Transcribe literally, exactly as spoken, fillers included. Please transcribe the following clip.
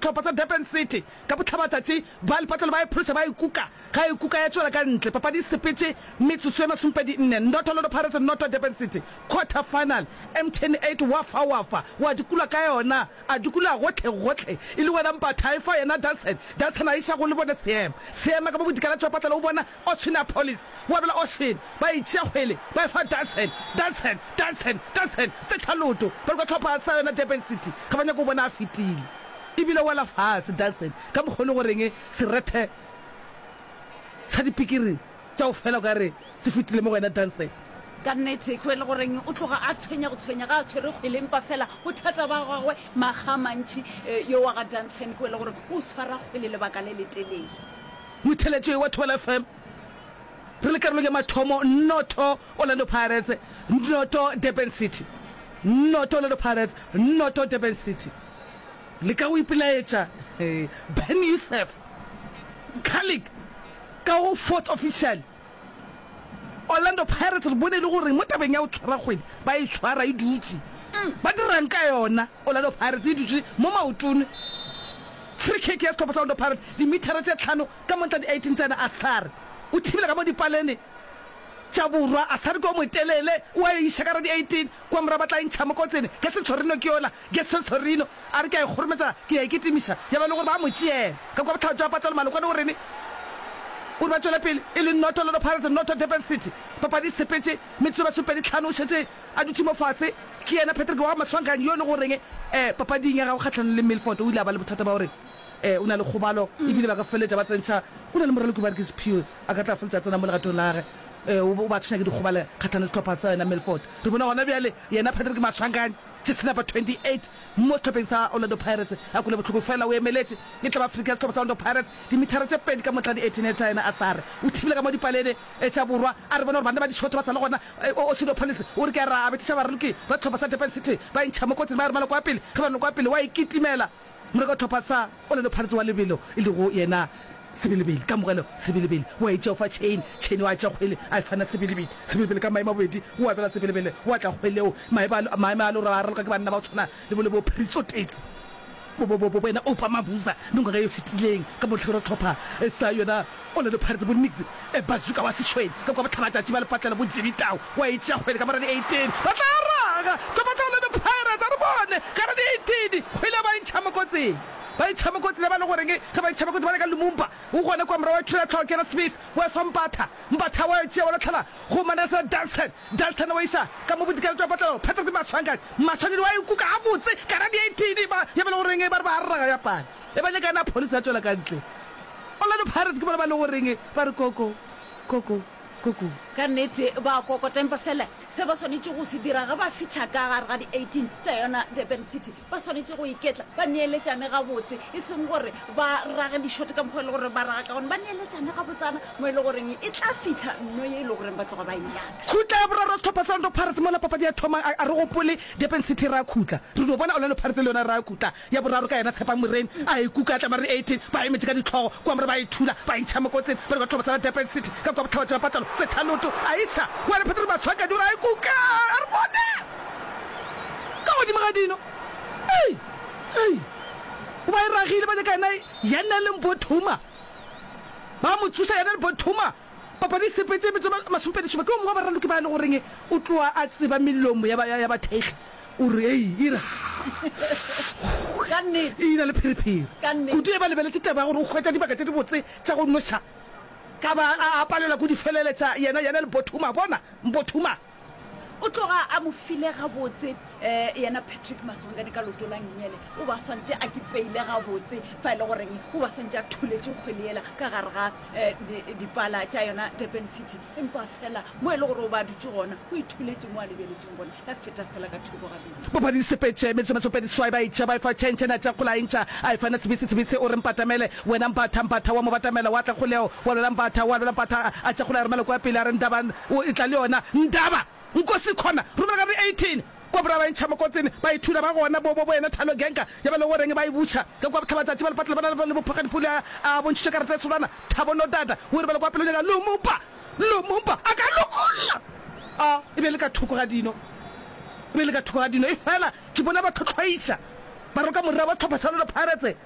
setlhopha sa Durban City ka botlhabatsatsi ba le patlelo ba e pholosa ba e kuka ga e kuka ya tswela ka ntle papadi sepetse metsotso ya masumpedi nne Noto Orlando Pirates Noto Durban City quarter final M ten eight wafa wafa wa dikula ka yona a dikula gotlhe gotlhe e le wena mpatha e fa yena Dalton Dalton a isha go le bone seema seema ka bodikala tswa patlelo o bona o tshina police wa bela ocean ba itse gwele ba e fa Dalton Dalton Dalton Dalton tsetshaloto ba go tlhopha sa yona Durban City ka banya go bona a fitile ibile wala fase Dalton ka mogolo go reng se rethe sa dipikiri tsa o fela ka re se fitile mo wena Dalton ka nnete go le goreng o tloga a tshwenya go tshwenya ga a tshwere go le mpa fela o thata ba gagwe magamantši yo wa ga Danson go le gore o tshwara go le lebaka le le telele motheletše wa twelve F M re le karolo ya mathomo Noto Orlando Pirates Noto Durban City Noto Orlando Pirates Noto Durban City le ka o ipelaetša Ben Youssef Khalik ka o fourth official Orlando Pirates re bone le gore mo tabeng ya o tshwara kgwedi ba e tshwara e dutse ba dirang ka yona Orlando Pirates e dutse mo maotone free kick ya setlhopha sa Orlando Pirates dimetara tse tlhano ka montla di eighteen tsena a sare o thibela ka mo dipalene tša borwa a sare ko motelele wa isha ka ra di eighteen kwa mra batla intšha mo kotsene ke se tshorino ke yola ke se tshorino a re ke a e kgorometsa ke ya iketimisha ya ba le gore ba mo tšeela ka kwa botlhao jwa patlalo malo kwane gorene o ba tswela pele e le Noto Orlando Pirates Noto Durban City papadi sepetse metso ba supedi tlhano o shetse a dutse mo fatshe ke yena Patrick wa Maswangane yo le goreng eh papading ya ga go kgatlhana le Milford o ile a ba le bothata ba gore eh una le khobalo ibile ba ka feletsa ba tsentšha o na le moralo go ba ke sephiwe a ka tla feletsa tsena mo legatong la ge eh o ba tshwana ke di khobala kgatlhana setlhopha sa yena Milford re bona gona bjale yena Patrick Maswangane se se number twenty-eight mo setlhopheng sa Orlando Pirates a kole botlhoko fela o emeletse ke tla ba Africa setlhopha sa Orlando Pirates dimetara tse pedi ka motla di eighteen tsa yena a sare o thibile ka mo dipalene e tša borwa a re bona gore bana ba dishotho ba sa le gona o seno police o re ke ra abetisha ba reloki ba tlhopha sa Durban City ba intšha mo kotseng ba re mala kwa pele ga ba no kwa pele wa ikitimela mo ka tlhopha sa Orlando Pirates wa lebelo e le go yena sebelebele ka mogelo sebelebele wa itse fa chain chain wa tša kgwele a fana sebelebele sebelebele ka maema bobedi wa bela sebelebele wa tla kgweleo maema maema a lo ra ka ke banna ba tshwana le bole bo pritso tete bo bo bo bona opa mabuza nunga ga yo fitileng ka botlhoro tlhopha sa yona Orlando Pirates bo mix e bazuka wa sešweng ka kwa botlhabatša tša ba le patlela bo dibitao wa itse kgwele ka mara di eighteen ba tla raga tloba tsa Orlando Pirates a re bone ka ra di eighteen kgwele ba intšha mo kotseng ba itšha mo kotseng ba le goreng ga ba itšha mo kotseng ba le ka Lumumba o gona kwa mra wa tshela tlhoka kena Smith wa fa mpatha mpatha wa tšea wa tlhala go manasa Dalton Dalton wa isa ka mo bodikela tswa patlelo Patrick Maswangane Maswangane wa ikuka a botse ka ra di eighteen ba ya ba le goreng ba re ba raga ya pana e ba le kana police a tswela ka ntle Orlando Pirates ke bona ba le goreng ba re koko koko koko ka nnete ba kokotempa fela se ba swanetse go se dira ga ba fitlha ka gare ga di eighteen tsa yona Durban City ba swanetse go iketla ba neeletsane ga botse e seng gore ba rage dishot ka mokgwa le gore ba raga ka gone ba neeletsane ga botsana mo e le goreng e tla fitlha nno ye e le goreng ba tloga ba enyaka khutla ya boraro setlhopha sa Orlando Pirates mo la papadi ya thoma a re gopole Durban City ra khutla re do bona Orlando Pirates le yona ra khutla ya boraro ka yena Tshepa Moreni a e kuka tla mare eighteen ba emetse ka ditlhogo kwa mare ba ithula ba intšha mo kotseng ba ba tlhoba sa Durban City ka kwa botlhaba tsa patlalo tse tshanoto a isa wa le Patrick Maswangane dira e kuka a re bone ka godimo ga dino ei ei o ba e ragile ba ja ka ena yana le Mbothuma ba mo tsusa yana le Mbothuma papa di sepetse metso masumpedi shuma ke o mo ba raloke ba le goreng o tloa a tseba melomo ya ba ya ba thege o re ei ira ka nnete ina le phiriphiri kudu e ba lebeletse taba gore o kgwetsa dibaka tse di botse tsa go nosha ka ba a palela go di feleletsa yena yana le Mbothuma bona Mbothuma o tloga a mo file ga botse eh yena Patrick Maswangane ka loto la nyele o ba swantse a ke peile ga botse fa ile goreng o ba swantse a thuletse kgweleela ka gare ga di pala tša yona Durban City empa fela mo ile gore o ba dutse gona o ithuletse mo a lebeletseng gona ya feta fela ka thoko ga dino bo ba di sepetse metso masopedi swai ba itša ba fa change na tša kgola intša a e fana tsebitse tsebitse o re mpatamele wena mpatha mpatha wa mo batamela wa tla kgoleo wa lola mpatha wa lola mpatha a tša kgola re mala kwa pele a re ndaba o itla le yona ndaba nkosi khona rumela ka eighteen kwa bra ba intšha mo kotseng ba ithula ba gona bo bo yena Thalo Genka ya ba le goreng ba e butša ka kwa botlhabatšatši ba le patla ba le bophakadi pula a bontšhitše ka re tsa solana Thabo no data o re ba le kwa pele ka Lumumba Lumumba a ka lokolla a e be le ka thoko ga dino e be le ka thoko ga dino e fela ke bona ba tlhotlhwaisa ba roka morwa ba tlhopha sa Orlando Pirates